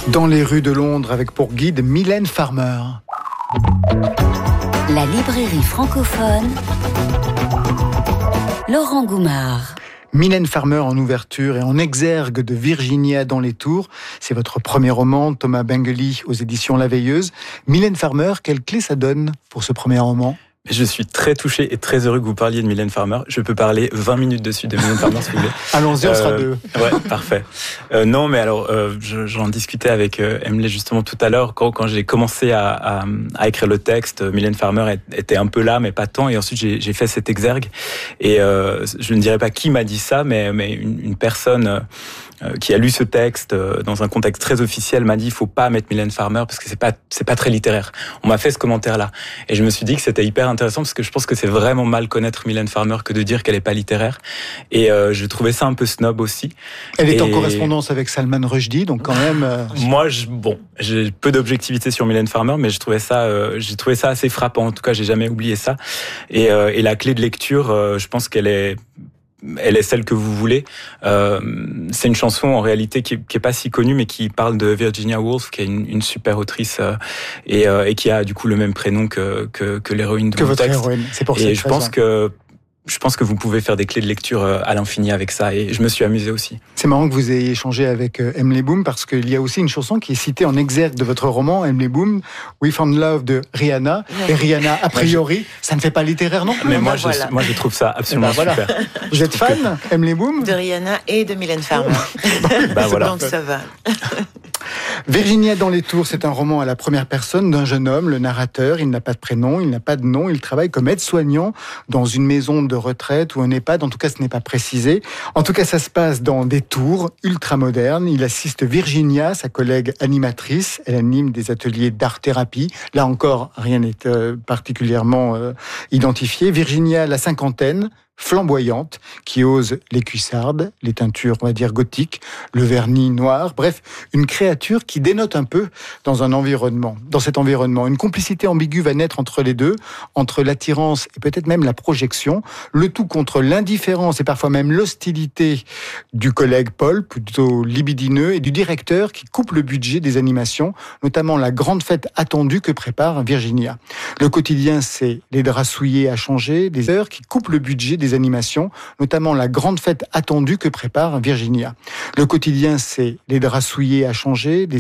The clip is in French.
Dans les rues de Londres avec pour guide Mylène Farmer. La librairie francophone, Laurent Goumard. Mylène Farmer en ouverture et en exergue de Virginia dans les Tours. C'est votre premier roman, Thomas Bengely, aux éditions La Veilleuse. Mylène Farmer, quelle clé ça donne pour ce premier roman ? Je suis très touché et très heureux que vous parliez de Mylène Farmer. Je peux parler 20 minutes dessus de Mylène Farmer, si vous voulez. Allons-y, on sera deux. Ouais, parfait. Non, mais alors, j'en discutais avec Emily justement tout à l'heure. Quand j'ai commencé à écrire le texte, Mylène Farmer était un peu là, mais pas tant. Et ensuite, j'ai fait cet exergue. Et je ne dirais pas qui m'a dit ça, mais une personne qui a lu ce texte dans un contexte très officiel m'a dit il faut pas mettre Mylène Farmer parce que c'est pas très littéraire. On m'a fait ce commentaire-là. Et je me suis dit que c'était hyper intéressant parce que je pense que c'est vraiment mal connaître Mylène Farmer que de dire qu'elle est pas littéraire. Et je trouvais ça un peu snob aussi. Elle est en correspondance avec Salman Rushdie, donc quand même. Moi, j'ai peu d'objectivité sur Mylène Farmer, mais j'ai trouvé ça assez frappant. En tout cas, j'ai jamais oublié ça. Et la clé de lecture, je pense qu'elle est celle que vous voulez. C'est une chanson en réalité qui est pas si connue, mais qui parle de Virginia Woolf, qui est une super autrice et qui a du coup le même prénom que l'héroïne de mon texte. Héroïne. C'est pour et je pense que vous pouvez faire des clés de lecture à l'infini avec ça, et je me suis amusé aussi. C'est marrant que vous ayez échangé avec Emily Boom, parce qu'il y a aussi une chanson qui est citée en exergue de votre roman, Emily Boom, We Found Love de Rihanna. Et Rihanna, a priori, ça ne fait pas littéraire non plus. Mais moi, je trouve ça absolument super. Vous êtes fan, Emily Boom ? De Rihanna et de Mylène Farmer. Voilà. Donc ça va. Virginia dans les Tours, c'est un roman à la première personne d'un jeune homme, le narrateur. Il n'a pas de prénom, il n'a pas de nom, il travaille comme aide-soignant dans une maison de retraite ou un EHPAD. En tout cas, ce n'est pas précisé. En tout cas, ça se passe dans des tours ultramodernes. Il assiste Virginia, sa collègue animatrice. Elle anime des ateliers d'art-thérapie. Là encore, rien n'est particulièrement identifié. Virginia, la cinquantaine, flamboyante, qui ose les cuissardes, les teintures, on va dire, gothiques, le vernis noir, bref, une créature qui dénote un peu dans cet environnement. Une complicité ambiguë va naître entre les deux, entre l'attirance et peut-être même la projection, le tout contre l'indifférence et parfois même l'hostilité du collègue Paul, plutôt libidineux, et du directeur qui coupe le budget des animations, notamment la grande fête attendue que prépare Virginia. Le quotidien, c'est les draps souillés à changer, des heures qui coupent le budget des animations, notamment la grande fête attendue que prépare Virginia. Le quotidien, c'est les draps souillés à changer,